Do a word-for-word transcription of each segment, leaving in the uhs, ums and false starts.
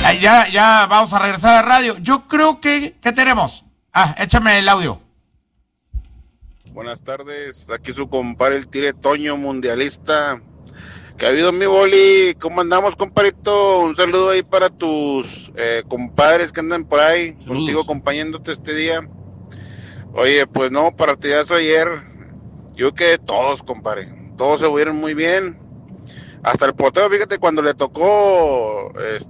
Ah, ya, ya vamos a regresar a la radio. Yo creo que, ¿qué tenemos? Ah, échame el audio. Buenas tardes, aquí su compadre el Tire Toño, mundialista. ¿Qué ha habido, mi boli? ¿Cómo andamos, compadrito? Un saludo ahí para tus eh, compadres que andan por ahí, Saludos. Contigo acompañándote este día. Oye, pues no, partidazo ayer. Yo que todos, compadre, todos se vieron muy bien. Hasta el portero, fíjate, cuando le tocó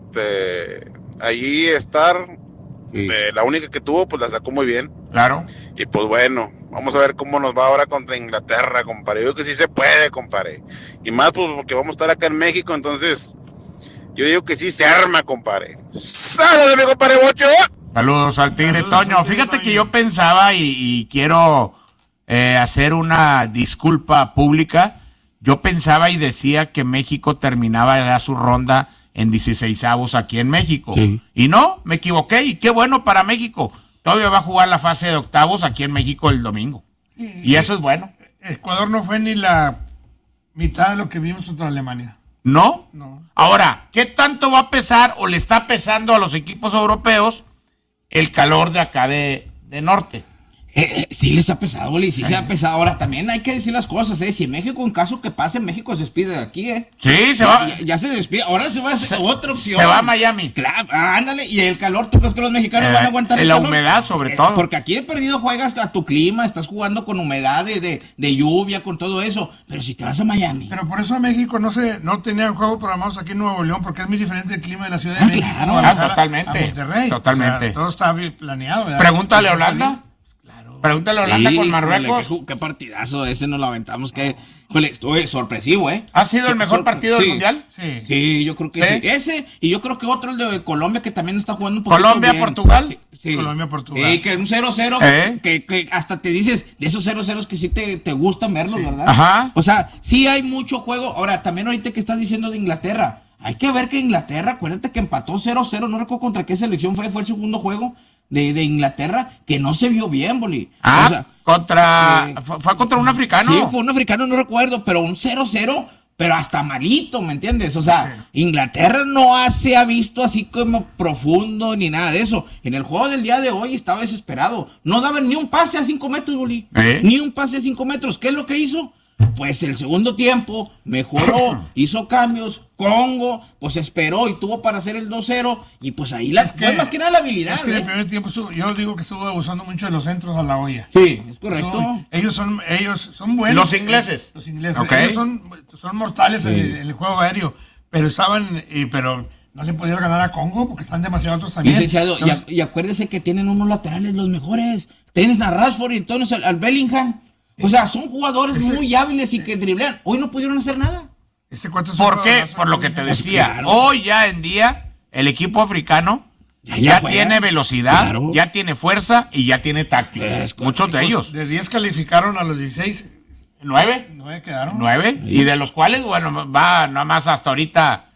este allí estar, sí. eh, la única que tuvo, pues la sacó muy bien. Claro. Y pues bueno, vamos a ver cómo nos va ahora contra Inglaterra, compadre. Yo digo que sí se puede, compadre. Y más pues porque vamos a estar acá en México, entonces yo digo que sí se arma, compadre. ¡Saludos, mi compadre Bocho! Saludos al Tigre Saludos, Toño. Al Fíjate Toño. que yo pensaba y, y quiero eh, hacer una disculpa pública. Yo pensaba y decía que México terminaba de dar su ronda en dieciseisavos aquí en México. Sí. Y no, me equivoqué y qué bueno para México. Todavía va a jugar la fase de octavos aquí en México el domingo. Sí, y eso es bueno. Ecuador no fue ni la mitad de lo que vimos contra Alemania. ¿No? No. Ahora, ¿qué tanto va a pesar o le está pesando a los equipos europeos el calor de acá de, de norte? Eh, eh, sí les ha pesado, Boli, sí, sí se ha pesado. Ahora también hay que decir las cosas, eh. Si México, en caso que pase, México se despide de aquí, eh. Sí, se ya, va. Ya, ya se despide, ahora se va a hacer otra opción. Se va a Miami. Claro, ándale, y el calor, ¿tú crees que los mexicanos eh, van a aguantar el la calor? humedad, sobre eh, todo. Porque aquí he perdido, juegas a tu clima, estás jugando con humedad de, de, de lluvia, con todo eso. Pero si te vas a Miami. Pero por eso México no se, no tenía juego programados aquí en Nuevo León, porque es muy diferente el clima de la Ciudad de ah, México. Claro, ah, totalmente. A Monterrey. Totalmente. O sea, todo está bien planeado, ¿verdad? Pregúntale a Holanda. Pregúntale a Holanda sí, con Marruecos. Qué, qué partidazo ese nos lo aventamos. Que, jole, estuve sorpresivo, ¿eh? ¿Ha sido so, el mejor partido sí, del Mundial? Sí. Sí, yo creo que sí. sí. Ese, y yo creo que otro, el de Colombia, que también está jugando un poquito Colombia, bien. Portugal. Sí, sí. Colombia, Portugal. Sí, que un cero cero, ¿Eh? que, que hasta te dices, de esos cero ceros que sí te, te gustan verlos, sí. ¿verdad? Ajá. O sea, sí hay mucho juego. Ahora, también ahorita que estás diciendo de Inglaterra, hay que ver que Inglaterra, acuérdate que empató cero cero, no recuerdo contra qué selección fue, fue el segundo juego de, de Inglaterra, que no se vio bien, Boli. Ah, o sea, contra, eh, fue, fue contra un africano. Sí, fue un africano, no recuerdo, pero un cero cero, pero hasta malito, ¿me entiendes? O sea, sí. Inglaterra no ha, se ha visto así como profundo ni nada de eso. En el juego del día de hoy estaba desesperado. No daban ni un pase a cinco metros, Boli. ¿Eh? Ni un pase a cinco metros. ¿Qué es lo que hizo? Pues el segundo tiempo mejoró, hizo cambios, Congo, pues esperó y tuvo para hacer el dos cero, y pues ahí la, es que, fue más que nada la habilidad. Es que ¿eh? en el primer tiempo yo digo que estuvo abusando mucho de los centros a la olla. Sí, es correcto. Son, ellos son ellos son buenos. Los ingleses. Los ingleses. Okay. Ellos son, son mortales sí. en, el, en el juego aéreo, pero estaban, y, pero no le pudieron ganar a Congo porque están demasiado otros también. Licenciado, Entonces, y, y acuérdese que tienen unos laterales los mejores. Tienes a Rashford y entonces al, al Bellingham. O sea, son jugadores ese, muy hábiles y que driblean. Hoy no pudieron hacer nada. Ese ¿Por qué? Por lo que te decía. Claro. Hoy ya en día, el equipo africano ya, ya, ya tiene velocidad, claro. ya tiene fuerza y ya tiene táctica. Es Muchos de ellos. De diez calificaron a los dieciséis. ¿Nueve? Nueve quedaron. Nueve. Sí. Y de los cuales, bueno, va nada más hasta ahorita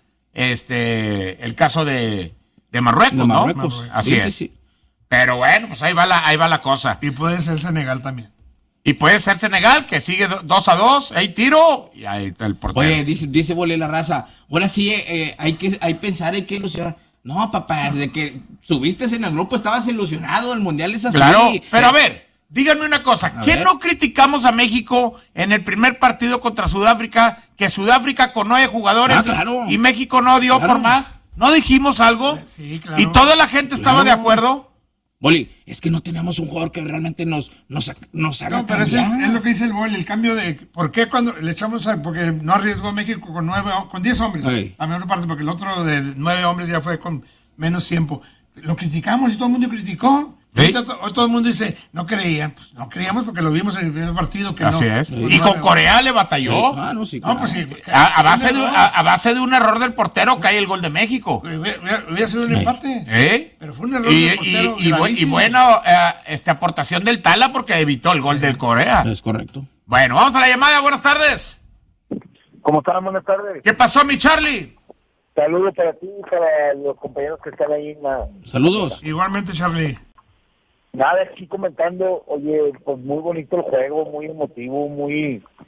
este el caso de, de Marruecos, de Marruecos, ¿no? ¿no? Así sí, es. Sí, sí. Pero bueno, pues ahí va la, ahí va la cosa. Y puede ser Senegal también. Y puede ser Senegal, que sigue dos a dos, ahí tiro, y ahí está el portero. Oye, dice, dice Bole la raza, ahora sí eh, hay que hay pensar, hay que ilusionar. No, papá, desde que subiste en el grupo estabas ilusionado, el Mundial es así. Claro, pero a ver, díganme una cosa, A ¿qué ver. no criticamos a México en el primer partido contra Sudáfrica? Que Sudáfrica con nueve jugadores Ah, claro. y México no dio Claro. por más. ¿No dijimos algo? Sí, claro. ¿Y toda la gente estaba Claro. de acuerdo? Boli, es que no teníamos un jugador que realmente nos, nos, nos haga No, pero es, cambiar. es lo que dice el Boli, el cambio de... ¿Por qué cuando le echamos a...? Porque no arriesgó México con nueve, con diez hombres. Sí. La menor parte, porque el otro de nueve hombres ya fue con menos tiempo. Lo criticamos y todo el mundo criticó. ¿Sí? Ahorita to- hoy todo el mundo dice, no creían. Pues no creíamos porque lo vimos en el primer partido. Que Así no, es. pues, Y con nueve- Corea le batalló. Ah, no, sí, No, claro. pues sí. A, a base de, Un a, error. a base de un error del portero cae el gol de México. Hubiera, hubiera- hubiera sido un empate. ¿Eh? Pero fue un error Y, del portero y, y, bu- y gravísimo. bueno, eh, este, aportación del Tala porque evitó el gol Sí. del Corea. Es correcto. Bueno, vamos a la llamada. Buenas tardes. ¿Cómo están? Buenas tardes. ¿Qué pasó, mi Charlie? Saludos para ti y para los compañeros que están ahí en la... Saludos. Igualmente, Charlie. Nada, aquí comentando, oye, pues muy bonito el juego, muy emotivo, muy